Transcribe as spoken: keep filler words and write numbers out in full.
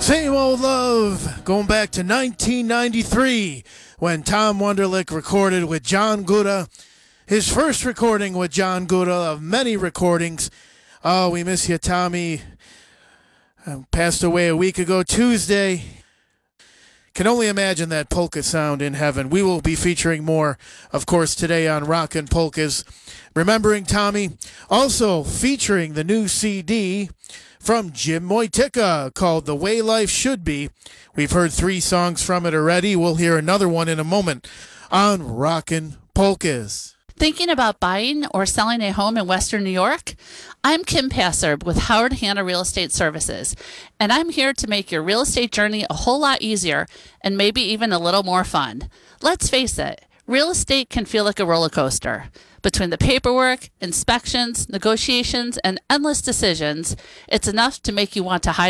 Same Old Love, going back to nineteen ninety-three when Tom Wunderlich recorded with John Gouda, his first recording with John Gouda of many recordings. Oh, we miss you, Tommy. Uh, passed away a week ago Tuesday. Can only imagine that polka sound in heaven. We will be featuring more, of course, today on Rockin' Polkas. Remembering Tommy, also featuring the new C D from Jim Moytica called The Way Life Should Be. We've heard three songs from it already. We'll hear another one in a moment on Rockin' Polkas. Thinking about buying or selling a home in Western New York? I'm Kim Passer with Howard Hanna Real Estate Services, and I'm here to make your real estate journey a whole lot easier and maybe even a little more fun. Let's face it, real estate can feel like a roller coaster. Between the paperwork, inspections, negotiations, and endless decisions, it's enough to make you want to hide